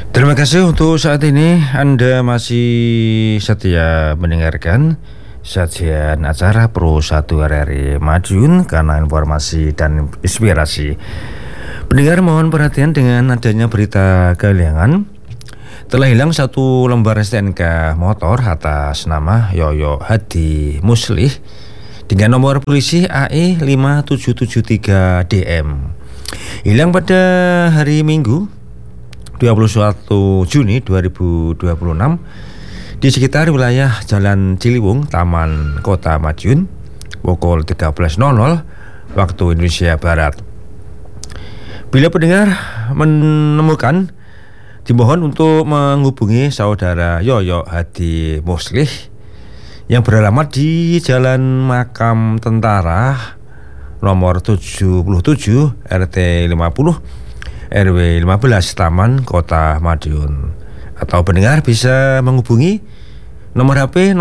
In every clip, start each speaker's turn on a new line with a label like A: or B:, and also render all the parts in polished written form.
A: Terima kasih untuk saat ini Anda masih setia mendengarkan sajian acara Pro 1 RRI Madiun karena informasi dan inspirasi. Pendengar mohon perhatian dengan adanya berita kehilangan. Telah hilang satu lembar STNK motor atas nama Yoyo Hadi Muslih dengan nomor polisi AE 5773DM. Hilang pada hari Minggu 21 Juni 2026 di sekitar wilayah Jalan Ciliwung, Taman Kota Madiun, pukul 13.00 waktu Indonesia Barat. Bila pendengar menemukan, dimohon untuk menghubungi saudara Yoyo Hadi Muslih yang beralamat di Jalan Makam Tentara nomor 77 RT 50 RW 15 Taman Kota Madiun. Atau pendengar bisa menghubungi nomor HP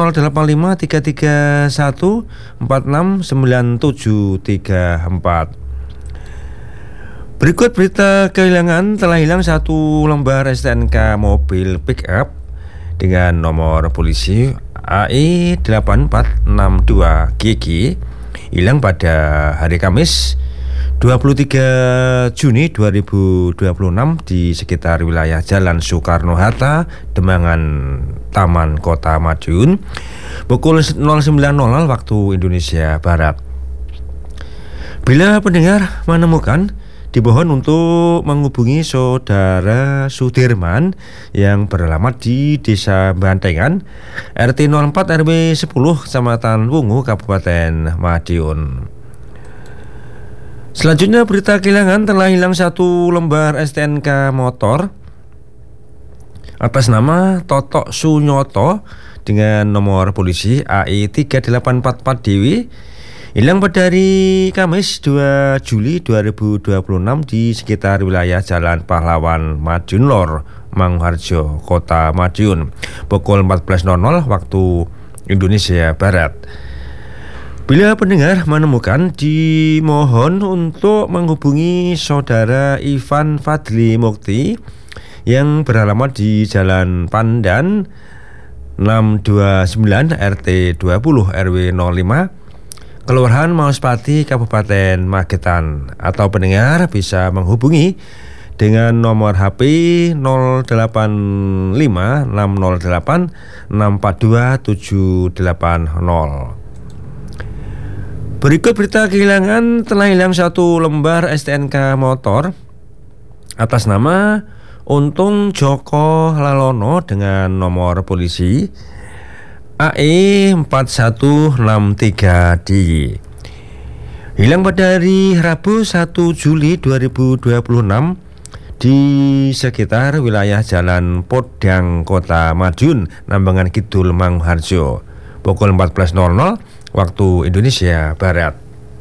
A: 085331469734. Berikut berita kehilangan. Telah hilang satu lembar STNK mobil pick up dengan nomor polisi AE 8462GG, hilang pada hari Kamis 23 Juni 2026 di sekitar wilayah Jalan Soekarno-Hatta, Demangan, Taman Kota Madiun, pukul 09.00 waktu Indonesia Barat. Bila pendengar menemukan, dimohon untuk menghubungi saudara Sudirman yang beralamat di Desa Bantengan, RT 04 RW 10, Kecamatan Wungu, Kabupaten Madiun. Selanjutnya berita kehilangan. Telah hilang satu lembar STNK motor atas nama Totok Sunyoto dengan nomor polisi AE 3844DW, hilang pada hari Kamis 2 Juli 2026 di sekitar wilayah Jalan Pahlawan Madiun Lor, Mangunharjo, Kota Madiun, pukul 14.00 waktu Indonesia Barat. Bila pendengar menemukan, dimohon untuk menghubungi saudara Ivan Fadli Mukti yang beralamat di Jalan Pandan 629 RT 20 RW 05, Kelurahan Mauspati, Kabupaten Magetan. Atau pendengar bisa menghubungi dengan nomor HP 085608642780. Berikut berita kehilangan. Telah hilang satu lembar STNK motor atas nama Untung Joko Lalono dengan nomor polisi AE 4163D, hilang pada hari Rabu 1 Juli 2026 di sekitar wilayah Jalan Podang, Kota Madiun, Nambangan Kidul, Mangunharjo, pukul 14.00 waktu Indonesia Barat.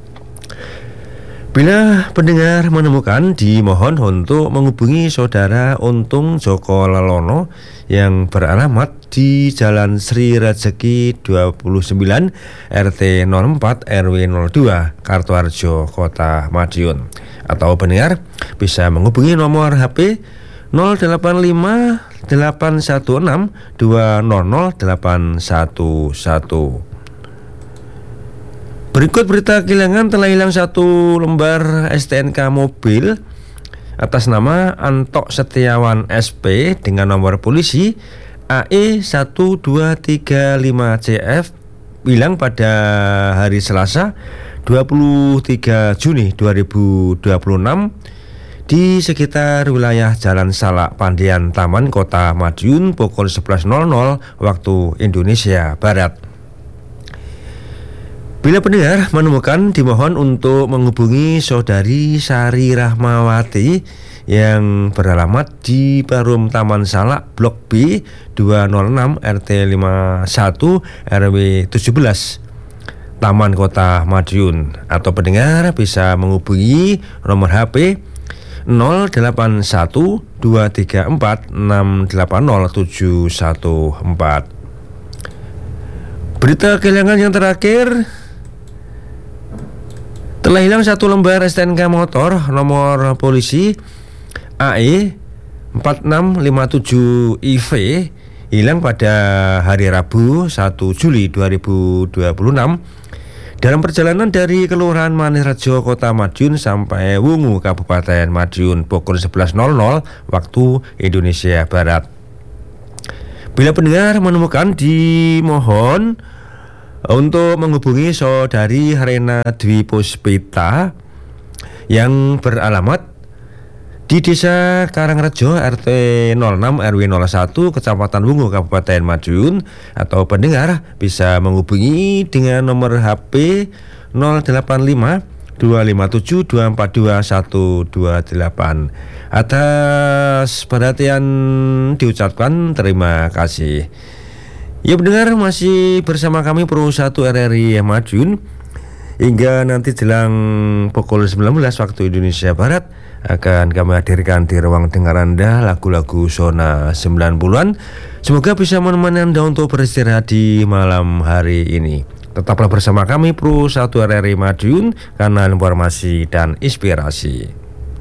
A: Bila pendengar menemukan, dimohon untuk menghubungi saudara Untung Joko Lalono yang beralamat di Jalan Sri Rejeki 29 RT 04 RW 02 Kartoharjo, Kota Madiun. Atau pendengar bisa menghubungi nomor HP 085 816 200 811. Berikut berita kehilangan. Telah hilang satu lembar STNK mobil atas nama Antok Setiawan SP dengan nomor polisi AE 1235CF, hilang pada hari Selasa 23 Juni 2026 di sekitar wilayah Jalan Salak Pandian, Taman Kota Madiun, pukul 11.00 waktu Indonesia Barat. Bila pendengar menemukan, dimohon untuk menghubungi saudari Sari Rahmawati yang beralamat di Perum Taman Salak Blok B 206 RT 51 RW 17 Taman Kota Madiun. Atau pendengar bisa menghubungi nomor HP 081234680714. Berita kehilangan yang terakhir. Telah hilang satu lembar STNK motor nomor polisi AE 4657 IV hilang pada hari Rabu 1 Juli 2026 dalam perjalanan dari Kelurahan Manisrejo, Kota Madiun sampai Wungu, Kabupaten Madiun pukul 11.00 waktu Indonesia Barat. Bila pendengar menemukan, dimohon untuk menghubungi saudari Rena Dwi Puspita yang beralamat di Desa Karangrejo RT 06 RW 01 Kecamatan Wungu, Kabupaten Madiun, atau pendengar bisa menghubungi dengan nomor HP 085 257 242 128. Atas perhatian diucapkan terima kasih. Ya pendengar, masih bersama kami Pro 1 RRI Madiun hingga nanti jelang pukul 19 waktu Indonesia Barat akan kami hadirkan di ruang dengar Anda lagu-lagu zona 90-an. Semoga bisa menemani Anda untuk beristirahat di malam hari ini. Tetaplah bersama kami Pro 1 RRI Madiun, kanal informasi dan inspirasi.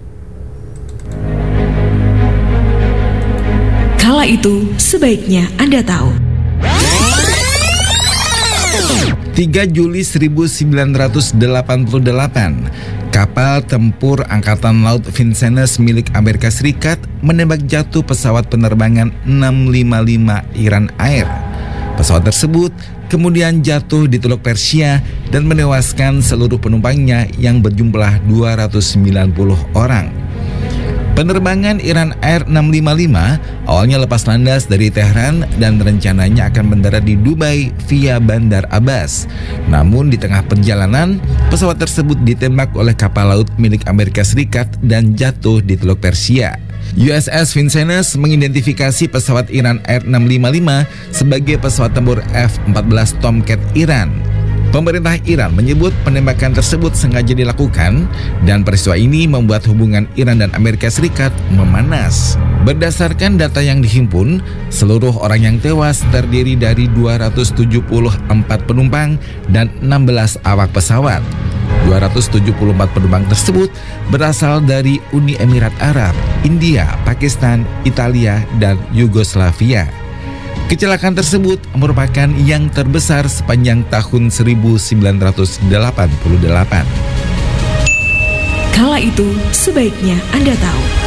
B: Kala itu sebaiknya Anda tahu.
C: 3 Juli 1988, kapal tempur Angkatan Laut Vincennes milik Amerika Serikat menembak jatuh pesawat penerbangan 655 Iran Air. Pesawat tersebut kemudian jatuh di Teluk Persia dan menewaskan seluruh penumpangnya yang berjumlah 290 orang. Penerbangan Iran Air 655 awalnya lepas landas dari Tehran dan rencananya akan mendarat di Dubai via Bandar Abbas. Namun di tengah perjalanan, pesawat tersebut ditembak oleh kapal laut milik Amerika Serikat dan jatuh di Teluk Persia. USS Vincennes mengidentifikasi pesawat Iran Air 655 sebagai pesawat tempur F-14 Tomcat Iran. Pemerintah Iran menyebut penembakan tersebut sengaja dilakukan dan peristiwa ini membuat hubungan Iran dan Amerika Serikat memanas. Berdasarkan data yang dihimpun, seluruh orang yang tewas terdiri dari 274 penumpang dan 16 awak pesawat. 274 penumpang tersebut berasal dari Uni Emirat Arab, India, Pakistan, Italia, dan Yugoslavia. Kecelakaan tersebut merupakan yang terbesar sepanjang tahun 1988.
B: Kala itu sebaiknya Anda tahu.